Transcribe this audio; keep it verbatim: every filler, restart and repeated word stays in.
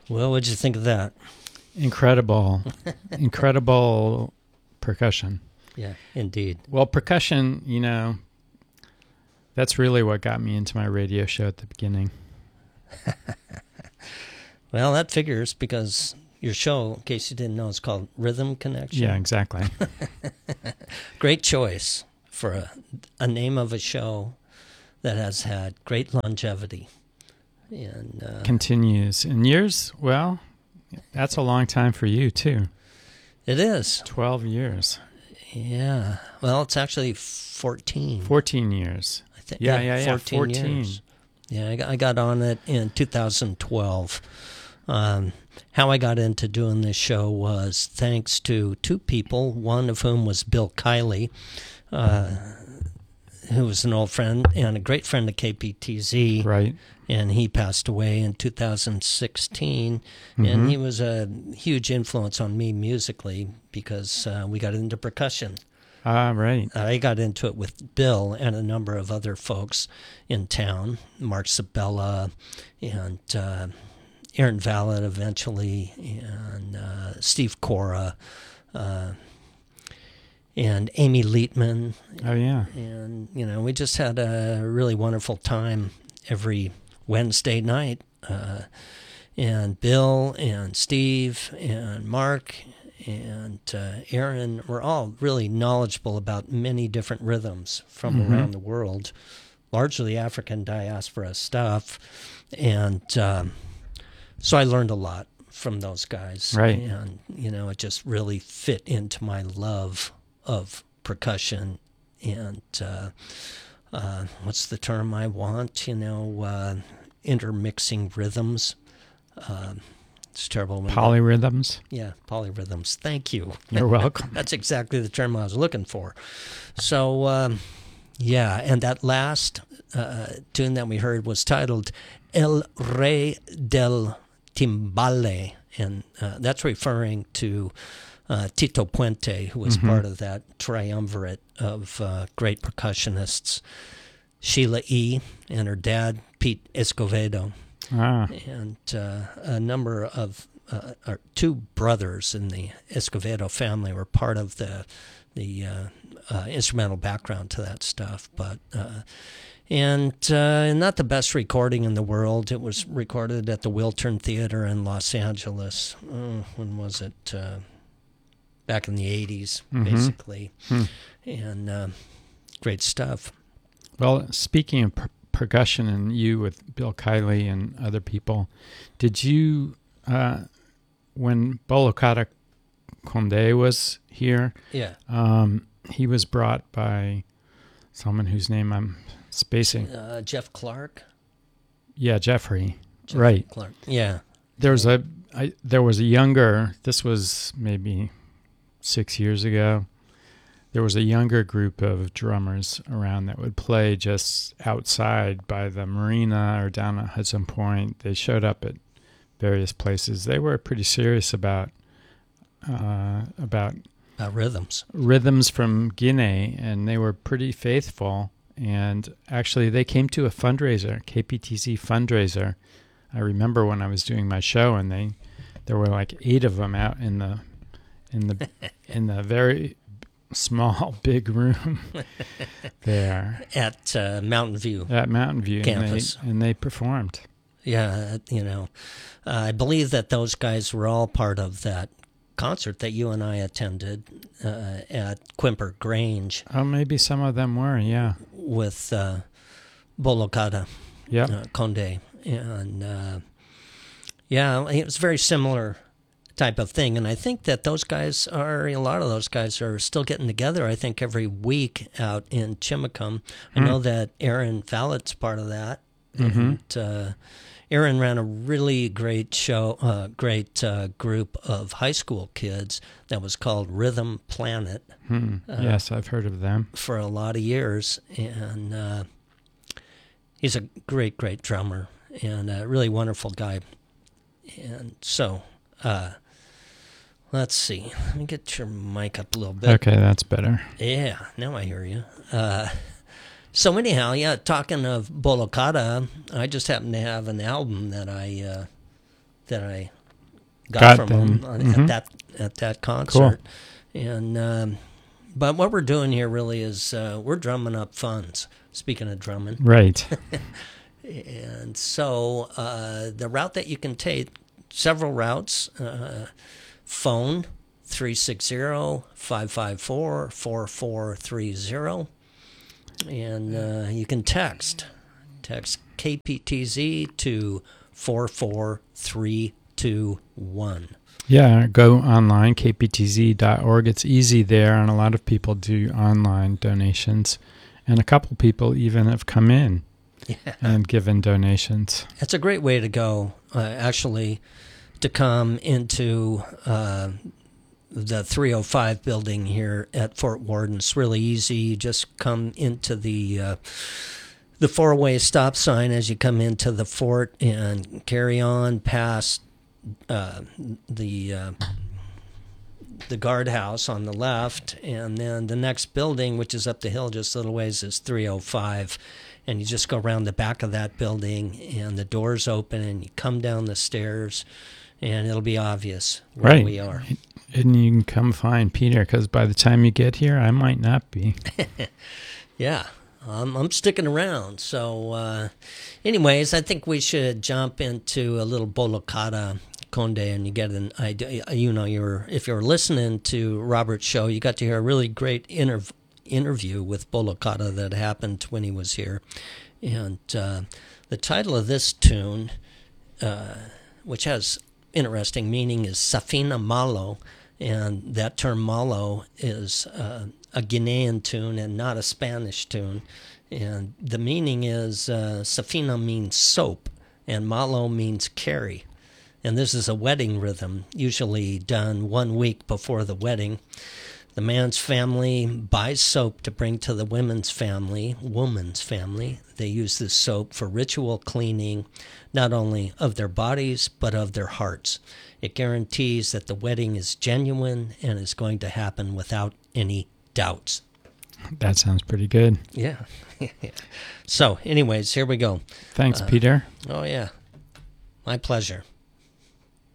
Well, what'd you think of that? Incredible, incredible percussion. Yeah, indeed. Well, percussion, you know, that's really what got me into my radio show at the beginning. Well, that figures because your show, in case you didn't know, is called Rhythm Connection. Yeah, exactly. Great choice for a, a name of a show that has had great longevity. And uh, continues. And yours, well, that's a long time for you, too. It is. twelve years. Yeah. Well, it's actually fourteen. fourteen years. I think. Yeah, yeah, yeah. fourteen. fourteen. Years. Yeah, I got, I got on it in two thousand twelve. Um, how I got into doing this show was thanks to two people, one of whom was Bill Kiley, uh, who was an old friend and a great friend of K P T Z. Right. And he passed away in two thousand sixteen. Mm-hmm. And he was a huge influence on me musically because uh, we got into percussion. Ah, right. I got into it with Bill and a number of other folks in town, Mark Sabella and uh, Aaron Vallet eventually, and uh, Steve Cora, uh, and Amy Leitman. Oh, yeah. And, you know, we just had a really wonderful time every Wednesday night. Uh, and Bill and Steve and Mark and uh, Aaron were all really knowledgeable about many different rhythms from mm-hmm. around the world, largely African diaspora stuff. And um, so I learned a lot from those guys. Right. And, you know, it just really fit into my love of percussion and uh, uh, what's the term I want, you know, uh, intermixing rhythms. Uh, it's terrible. Polyrhythms? I, yeah, polyrhythms. Thank you. You're welcome. That's exactly the term I was looking for. So, um, yeah, and that last uh, tune that we heard was titled El Rey del Timbale, and uh, that's referring to uh, Tito Puente, who was mm-hmm. part of that triumvirate of uh, great percussionists, Sheila E. and her dad, Pete Escovedo, ah. and uh, a number of, uh, or two brothers in the Escovedo family were part of the the uh, uh, instrumental background to that stuff, but... Uh, And uh, not the best recording in the world. It was recorded at the Wiltern Theater in Los Angeles. Oh, when was it? Uh, back in the eighties, mm-hmm. basically. Hmm. And uh, great stuff. Well, speaking of per- percussion and you with Bill Kiley and other people, did you, uh, when Bolokada Condé was here, yeah, um, he was brought by someone whose name I'm... spacing. Uh, Jeff Clark? Yeah, Jeffrey. Jeff right. Clark. Yeah. There was a I, there was a younger, this was maybe six years ago, there was a younger group of drummers around that would play just outside by the marina or down at Hudson Point. They showed up at various places. They were pretty serious about uh, about About rhythms. Rhythms from Guinea, and they were pretty faithful. And actually, they came to a fundraiser, K P T Z fundraiser. I remember when I was doing my show, and they, there were like eight of them out in the, in the, in the very small, big room there at uh, Mountain View. At Mountain View campus, and they, and they performed. Yeah, you know, uh, I believe that those guys were all part of that concert that you and I attended uh, at Quimper Grange. Oh, maybe some of them were, yeah. With uh, Bolokada yep. uh, Condé. And, uh, yeah, it was a very similar type of thing. And I think that those guys are, a lot of those guys are still getting together, I think, every week out in Chimicum. I mm. know that Aaron Vallet's part of that. Mm-hmm. And uh, Aaron ran a really great show, uh, great uh, group of high school kids that was called Rhythm Planet. Hmm. Uh, yes, I've heard of them. For a lot of years. And uh, he's a great, great drummer and a really wonderful guy. And so, uh, let's see. Let me get your mic up a little bit. Okay, that's better. Yeah, now I hear you. Uh So anyhow, yeah, talking of Bolokada, I just happen to have an album that I uh, that I got, Got from them. them on, Mhm. at that at that concert. And um, but what we're doing here really is uh, we're drumming up funds. Speaking of drumming, Right. and so uh, the route that you can take, several routes. Uh, phone three six zero, five five four, four four three zero, and uh, you can text text K P T Z to four four three two one. Yeah, go online, k p t z dot org. It's easy there, and a lot of people do online donations. And a couple people even have come in Yeah. and given donations. That's a great way to go, uh, actually, to come into uh, the three oh five building here at Fort Worden. It's really easy. You just come into the uh, the four-way stop sign as you come into the fort and carry on past uh, the uh, the guardhouse on the left, and then the next building, which is up the hill just a little ways, is three oh five. And you just go around the back of that building, and the doors open, and you come down the stairs, and it'll be obvious where Right. we are. And you can come find Peter, because by the time you get here, I might not be. Yeah, um, I'm sticking around. So, uh, anyways, I think we should jump into a little Bolokada Conde, and you get an idea. You know, you're if you're listening to Robert's show, you got to hear a really great interv- interview with Bolokada that happened when he was here. And uh, the title of this tune, uh, which has interesting meaning, is Safina Malo, and that term Malo is uh, a Guinean tune and not a Spanish tune. And the meaning is uh, Safina means soap, and Malo means carry. And this is a wedding rhythm, usually done one week before the wedding. The man's family buys soap to bring to the women's family, woman's family. They use this soap for ritual cleaning, not only of their bodies, but of their hearts. It guarantees that the wedding is genuine and is going to happen without any doubts. That sounds pretty good. Yeah. So, anyways, here we go. Thanks, Uh, Peter. Oh, yeah. My pleasure.